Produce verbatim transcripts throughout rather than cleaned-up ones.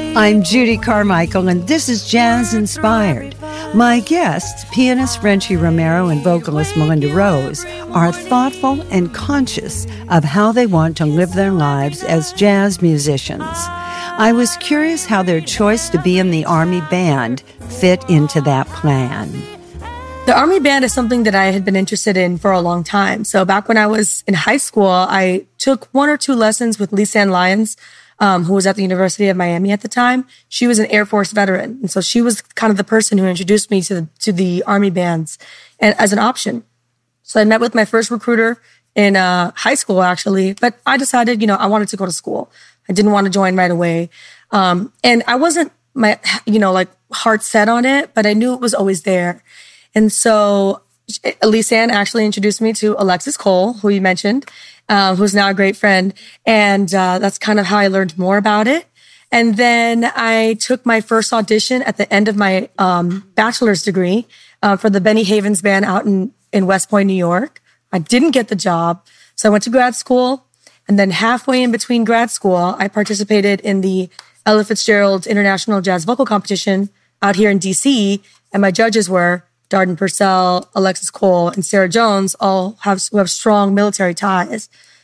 I'm Judy Carmichael, and this is Jazz Inspired. My guests, pianist Frenchy Romero and vocalist Melinda Rose, are thoughtful and conscious of how they want to live their lives as jazz musicians. I was curious how their choice to be in the Army Band fit into that plan. The Army Band is something that I had been interested in for a long time. So back when I was in high school, I took one or two lessons with Lisanne Lyons, um, who was at the University of Miami at the time. She was an Air Force veteran. And so she was kind of the person who introduced me to the, to the Army bands and, as an option. So I met with my first recruiter in uh, high school, actually. But I decided, you know, I wanted to go to school. I didn't want to join right away. Um, and I wasn't, my, you know, like heart set on it, but I knew it was always there. And so Lisanne actually introduced me to Alexis Cole, who you mentioned, uh, who's now a great friend. And uh, that's kind of how I learned more about it. And then I took my first audition at the end of my um, bachelor's degree uh, for the Benny Havens Band out in, in West Point, New York. I didn't get the job. So I went to grad school. And then halfway in between grad school, I participated in the Ella Fitzgerald International Jazz Vocal Competition out here in D C. And my judges were Darden Purcell, Alexis Cole, and Sarah Jones, all have, who have strong military ties.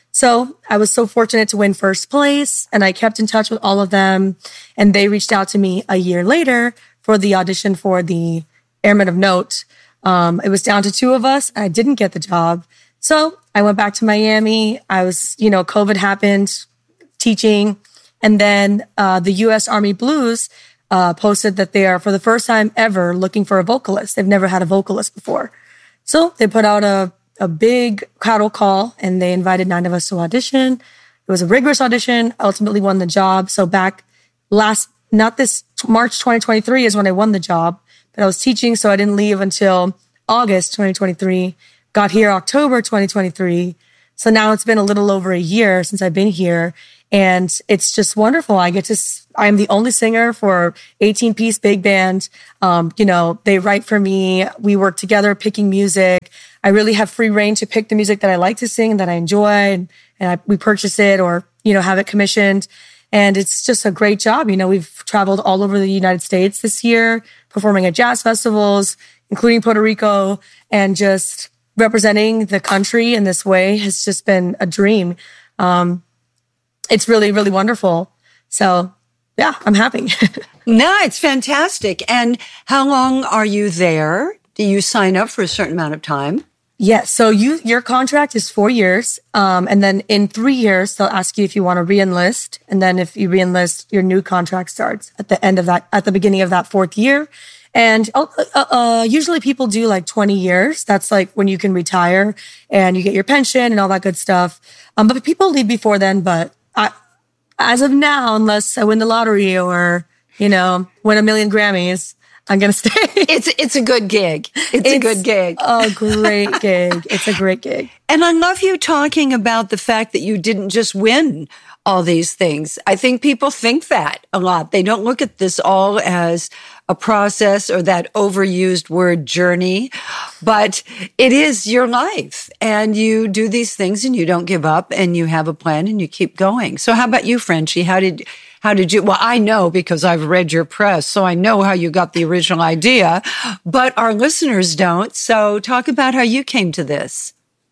So I was so fortunate to win first place, and I kept in touch with all of them. And they reached out to me a year later for the audition for the Airmen of Note. Um, it was down to two of us, and I didn't get the job. So I went back to Miami. I was, you know, COVID happened, teaching. And then uh, the U S Army Blues Uh, posted that they are, for the first time ever, looking for a vocalist. They've never had a vocalist before. So they put out a, a big cattle call, and they invited nine of us to audition. It was a rigorous audition. I ultimately won the job. So back last, not this March twenty twenty-three is when I won the job, but I was teaching, so I didn't leave until August twenty twenty-three. Got here October twenty twenty-three. So now it's been a little over a year since I've been here. And it's just wonderful. I get to, I'm the only singer for eighteen piece big band. Um, you know, they write for me. We work together picking music. I really have free reign to pick the music that I like to sing, that I enjoy, and, and I, we purchase it or, you know, have it commissioned. And it's just a great job. You know, we've traveled all over the United States this year, performing at jazz festivals, including Puerto Rico, and just representing the country in this way has just been a dream. Um, It's really, really wonderful. So, yeah, I'm happy. No, it's fantastic. And how long are you there? Do you sign up for a certain amount of time? Yes. So you, your contract is four years. Um, and then in three years, they'll ask you if you want to re-enlist. And then if you re-enlist, your new contract starts at the end of that, at the beginning of that fourth year. And uh, uh, usually people do like twenty years. That's like when you can retire and you get your pension and all that good stuff. Um, but people leave before then, but I, as of now, unless I win the lottery or, you know, win a million Grammys, I'm going to stay. It's it's a good gig. It's, it's a good gig. A great gig. It's a great gig. And I love you talking about the fact that you didn't just win all these things. I think people think that a lot. They don't look at this all as a process or that overused word journey, but it is your life, and you do these things and you don't give up, and you have a plan and you keep going. So how about you, Frenchy? How did, how did you, well, I know because I've read your press, so I know how you got the original idea, but our listeners don't. So talk about how you came to this.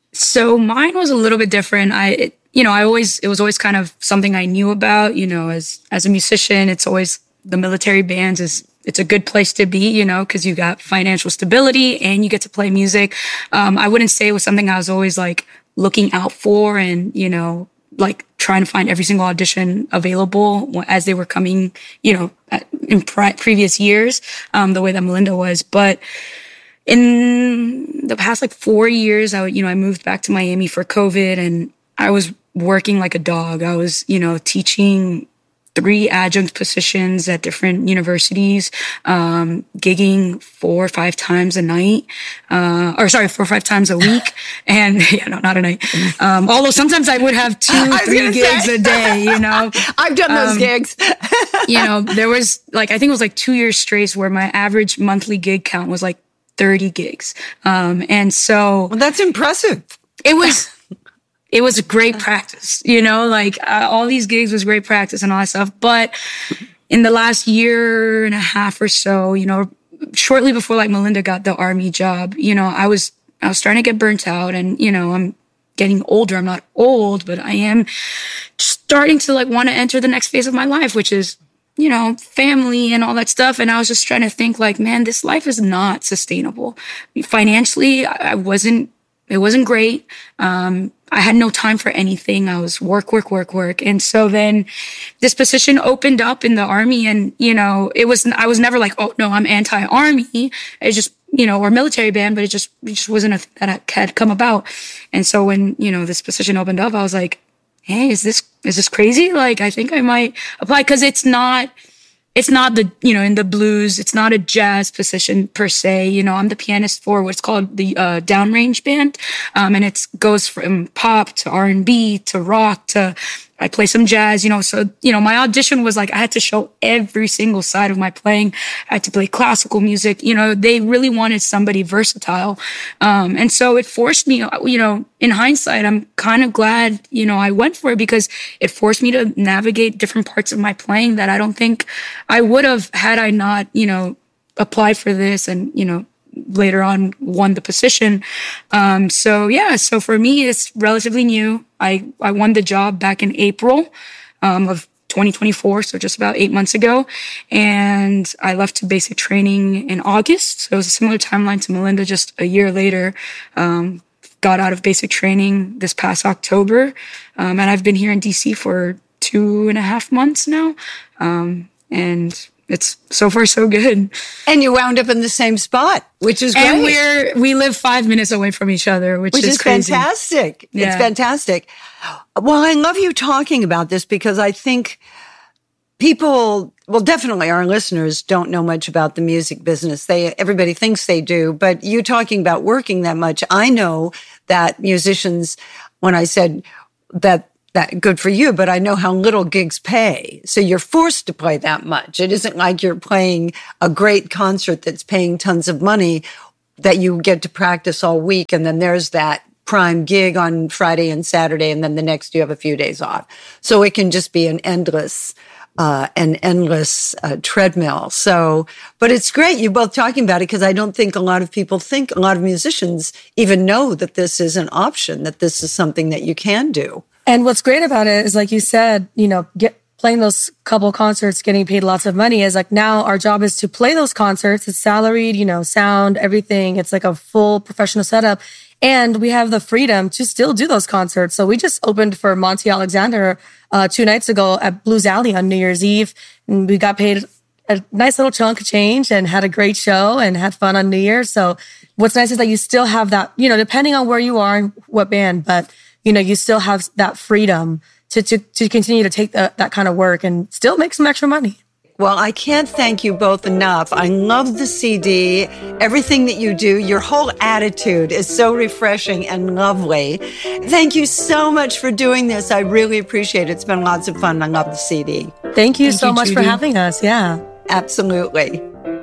So mine was a little bit different. I, it, you know, I always, it was always kind of something I knew about, you know, as, as a musician, it's always the military bands is, it's a good place to be, you know, because you got financial stability and you get to play music. Um, I wouldn't say it was something I was always like looking out for and, you know, like trying to find every single audition available as they were coming, you know, in pre- previous years, um, the way that Melinda was. But in the past like four years, I, you know, I moved back to Miami for COVID, and I was working like a dog. I was, you know, teaching three adjunct positions at different universities, um, gigging four or five times a night, uh, or sorry, four or five times a week. And yeah, no, not a night. Um, although sometimes I would have two, three gigs say. a day, you know. I've done those um, gigs. You know, there was like, I think it was like two years straight where my average monthly gig count was like thirty gigs. Um, and so. Well, that's impressive. It was. It was a great practice, you know, like uh, all these gigs was great practice and all that stuff. But in the last year and a half or so, you know, shortly before like Melinda got the Army job, you know, I was, I was starting to get burnt out, and, you know, I'm getting older. I'm not old, but I am starting to like want to enter the next phase of my life, which is, you know, family and all that stuff. And I was just trying to think like, man, this life is not sustainable. Financially, I wasn't, it wasn't great. Um, I had no time for anything. I was work, work, work, work. And so then this position opened up in the Army, and, you know, it was, I was never like, oh no, I'm anti-Army. It just, you know, or military band, but it just, it just wasn't a thing that had come about. And so when, you know, this position opened up, I was like, hey, is this, is this crazy? Like, I think I might apply, because it's not, it's not the, you know, in the blues, it's not a jazz position per se. You know, I'm the pianist for what's called the uh, downrange band. Um, and it goes from pop to R and B to rock to, I play some jazz, you know. So, you know, my audition was like, I had to show every single side of my playing. I had to play classical music. You know, they really wanted somebody versatile. Um, and so it forced me, you know, in hindsight, I'm kind of glad, you know, I went for it, because it forced me to navigate different parts of my playing that I don't think I would have had I not, you know, applied for this and, you know, later on won the position. Um, so yeah, so for me, it's relatively new. I, I won the job back in April, um, of twenty twenty-four. So just about eight months ago. And I left to basic training in August. So it was a similar timeline to Melinda, just a year later. Um, got out of basic training this past October. Um, and I've been here in D C for two and a half months now. Um, and it's so far so good. And you wound up in the same spot, which is great. And we're, we live five minutes away from each other, which, which is, is crazy. fantastic. Yeah. It's fantastic. Well, I love you talking about this, because I think people, well, definitely our listeners don't know much about the music business. They, everybody thinks they do, but you talking about working that much, I know that musicians, when I said that, that good for you, but I know how little gigs pay. So you're forced to play that much. It isn't like you're playing a great concert that's paying tons of money that you get to practice all week. And then there's that prime gig on Friday and Saturday. And then the next you have a few days off. So it can just be an endless, uh, an endless uh, treadmill. So, but it's great you both talking about it, because I don't think a lot of people think, a lot of musicians even know that this is an option, that this is something that you can do. And what's great about it is, like you said, you know, get playing those couple concerts, getting paid lots of money, is like now our job is to play those concerts. It's salaried, you know, sound, everything. It's like a full professional setup. And we have the freedom to still do those concerts. So we just opened for Monty Alexander uh, two nights ago at Blues Alley on New Year's Eve. And we got paid a nice little chunk of change and had a great show and had fun on New Year's. So what's nice is that you still have that, you know, depending on where you are and what band, but you know, you still have that freedom to, to, to continue to take the, that kind of work and still make some extra money. Well, I can't thank you both enough. I love the C D, everything that you do. Your whole attitude is so refreshing and lovely. Thank you so much for doing this. I really appreciate it. It's been lots of fun. I love the C D. Thank you Thank so you, much Judy. for having us. Yeah. Absolutely.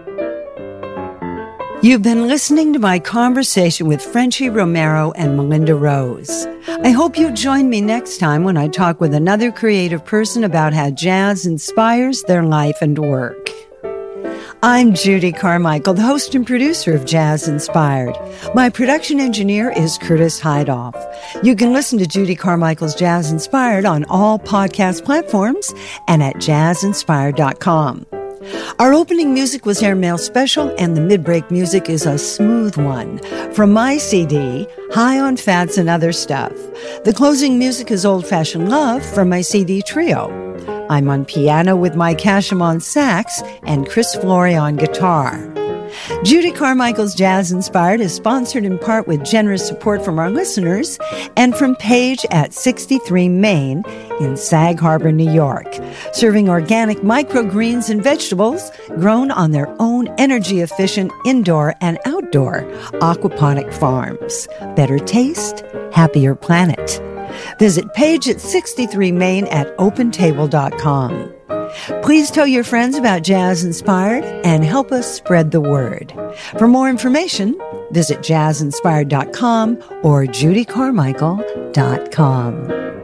You've been listening to my conversation with Frenchie Romero and Melinda Rose. I hope you'll join me next time when I talk with another creative person about how jazz inspires their life and work. I'm Judy Carmichael, the host and producer of Jazz Inspired. My production engineer is Curtis Heidoff. You can listen to Judy Carmichael's Jazz Inspired on all podcast platforms and at jazz inspired dot com. Our opening music was Airmail Special, and the mid-break music is a smooth one from my C D, High on Fats and Other Stuff. The closing music is Old Fashioned Love from my C D Trio. I'm on piano with Mike Hashem on sax and Chris Flory on guitar. Judy Carmichael's Jazz Inspired is sponsored in part with generous support from our listeners and from Page at sixty-three Main in Sag Harbor, New York, serving organic microgreens and vegetables grown on their own energy-efficient indoor and outdoor aquaponic farms. Better taste, happier planet. Visit Page at sixty-three Main at open table dot com. Please tell your friends about Jazz Inspired and help us spread the word. For more information, visit jazz inspired dot com or judy carmichael dot com.